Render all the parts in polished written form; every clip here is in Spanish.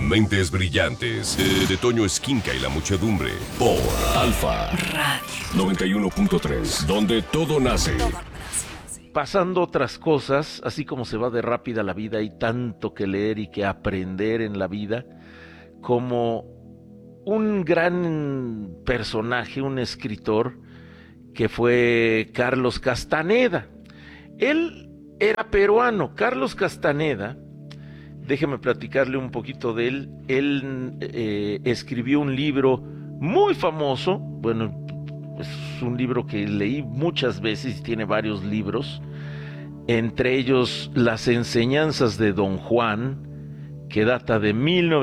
Mentes Brillantes, de Toño Esquinca y la Muchedumbre, por Alfa Radio 91.3, donde todo nace. Pasando otras cosas, así como se va de rápida la vida, hay tanto que leer y que aprender en la vida, como un gran personaje, un escritor, que fue Carlos Castaneda. Él era peruano. Carlos Castaneda, déjeme platicarle un poquito de él. Él escribió un libro muy famoso, bueno, es un libro que leí muchas veces y tiene varios libros, entre ellos Las enseñanzas de Don Juan, que data de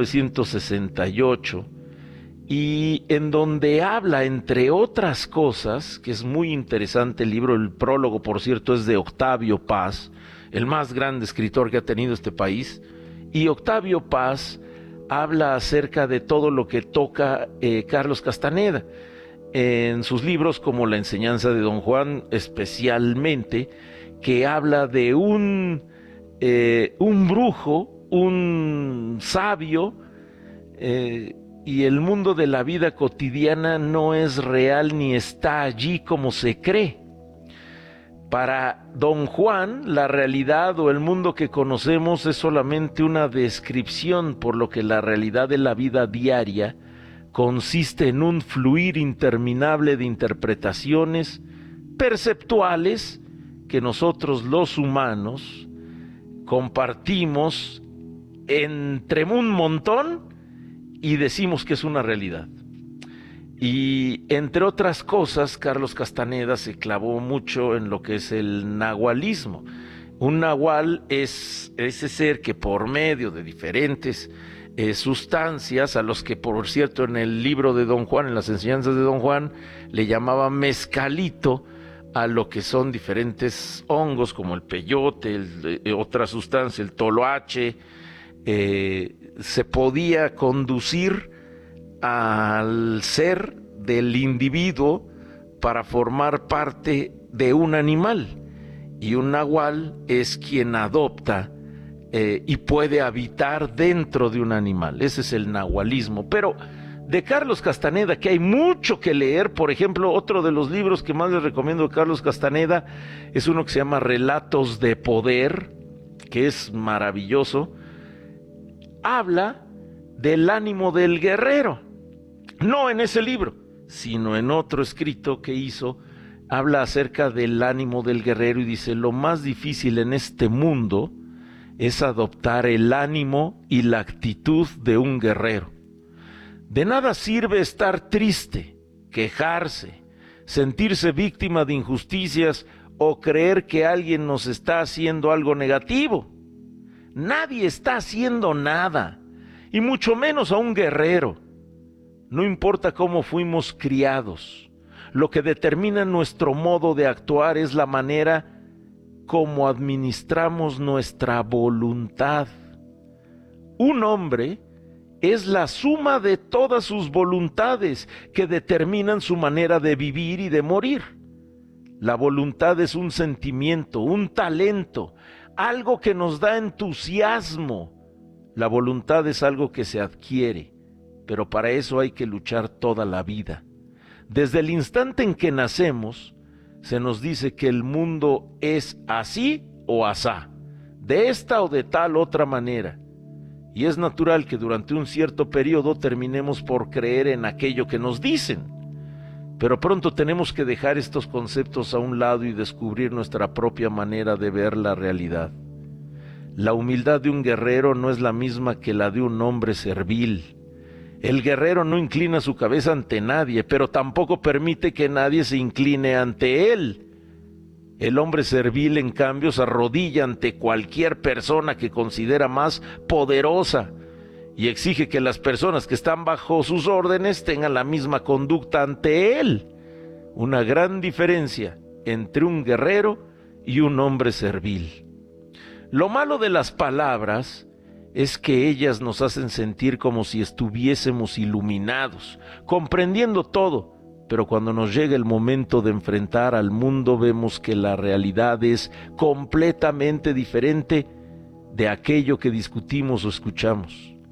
1968, y en donde habla, entre otras cosas, que es muy interesante el libro. El prólogo, por cierto, es de Octavio Paz, el más grande escritor que ha tenido este país, y Octavio Paz habla acerca de todo lo que toca Carlos Castaneda en sus libros, como La enseñanza de Don Juan, especialmente, que habla de un brujo, un sabio, y el mundo de la vida cotidiana no es real ni está allí como se cree. Para Don Juan, la realidad o el mundo que conocemos es solamente una descripción, por lo que la realidad de la vida diaria consiste en un fluir interminable de interpretaciones perceptuales que nosotros los humanos compartimos entre un montón y decimos que es una realidad. Y entre otras cosas, Carlos Castaneda se clavó mucho en lo que es el nahualismo. Un nahual es ese ser que por medio de diferentes sustancias, a los que por cierto en el libro de Don Juan, en las enseñanzas de Don Juan, le llamaba mezcalito a lo que son diferentes hongos como el peyote, otra sustancia, el toloache, se podía conducir al ser del individuo para formar parte de un animal, y un nahual es quien adopta y puede habitar dentro de un animal. Ese es el nahualismo. Pero de Carlos Castaneda, que hay mucho que leer, por ejemplo, otro de los libros que más les recomiendo de Carlos Castaneda es uno que se llama Relatos de Poder, que es maravilloso. Habla del ánimo del guerrero, no en ese libro, sino en otro escrito que hizo. Habla acerca del ánimo del guerrero y dice: lo más difícil en este mundo es adoptar el ánimo y la actitud de un guerrero. De nada sirve estar triste, quejarse, sentirse víctima de injusticias o creer que alguien nos está haciendo algo negativo. Nadie está haciendo nada, y mucho menos a un guerrero. No importa cómo fuimos criados, lo que determina nuestro modo de actuar es la manera como administramos nuestra voluntad. Un hombre es la suma de todas sus voluntades que determinan su manera de vivir y de morir. La voluntad es un sentimiento, un talento, algo que nos da entusiasmo. La voluntad es algo que se adquiere, pero para eso hay que luchar toda la vida. Desde el instante en que nacemos, se nos dice que el mundo es así o asá, de esta o de tal otra manera. Y es natural que durante un cierto periodo terminemos por creer en aquello que nos dicen. Pero pronto tenemos que dejar estos conceptos a un lado y descubrir nuestra propia manera de ver la realidad. La humildad de un guerrero no es la misma que la de un hombre servil. El guerrero no inclina su cabeza ante nadie, pero tampoco permite que nadie se incline ante él. El hombre servil, en cambio, se arrodilla ante cualquier persona que considera más poderosa y exige que las personas que están bajo sus órdenes tengan la misma conducta ante él. Una gran diferencia entre un guerrero y un hombre servil. Lo malo de las palabras es que ellas nos hacen sentir como si estuviésemos iluminados, comprendiendo todo, pero cuando nos llega el momento de enfrentar al mundo vemos que la realidad es completamente diferente de aquello que discutimos o escuchamos.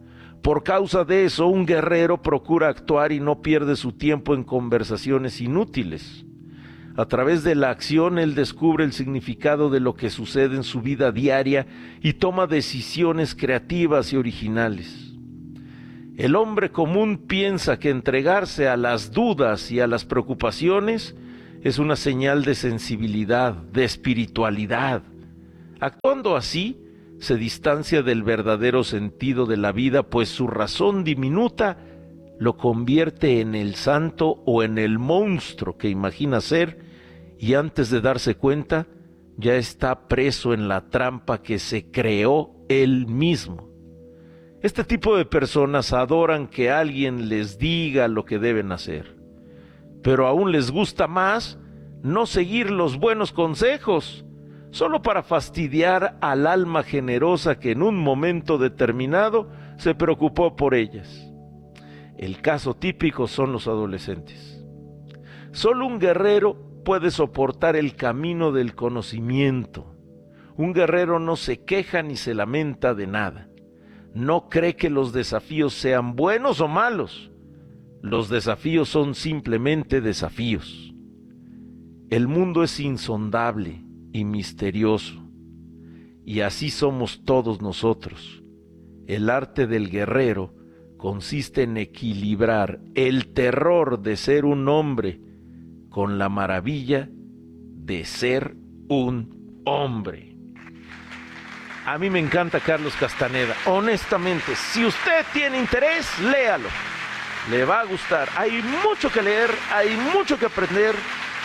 Por causa de eso, un guerrero procura actuar y no pierde su tiempo en conversaciones inútiles. A través de la acción, él descubre el significado de lo que sucede en su vida diaria y toma decisiones creativas y originales. El hombre común piensa que entregarse a las dudas y a las preocupaciones es una señal de sensibilidad, de espiritualidad. Actuando así, se distancia del verdadero sentido de la vida, pues su razón diminuta lo convierte en el santo o en el monstruo que imagina ser, y antes de darse cuenta, ya está preso en la trampa que se creó él mismo. Este tipo de personas adoran que alguien les diga lo que deben hacer, pero aún les gusta más no seguir los buenos consejos, solo para fastidiar al alma generosa que en un momento determinado se preocupó por ellas. El caso típico son los adolescentes. Solo un guerrero puede soportar el camino del conocimiento. Un guerrero no se queja ni se lamenta de nada. No cree que los desafíos sean buenos o malos. Los desafíos son simplemente desafíos. El mundo es insondable y misterioso, y así somos todos nosotros. El arte del guerrero consiste en equilibrar el terror de ser un hombre con la maravilla de ser un hombre. A mí me encanta Carlos Castaneda. Honestamente, si usted tiene interés, léalo. Le va a gustar. Hay mucho que leer, hay mucho que aprender.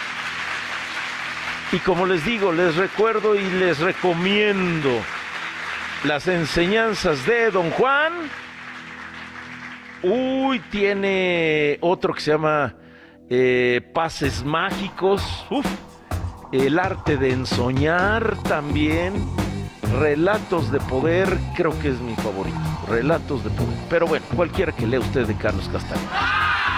Y como les digo, les recuerdo y les recomiendo las enseñanzas de Don Juan. Tiene otro que se llama Pases Mágicos. El arte de ensoñar también. Relatos de poder, creo que es mi favorito. Relatos de poder. Pero bueno, cualquiera que lea usted de Carlos Castaneda.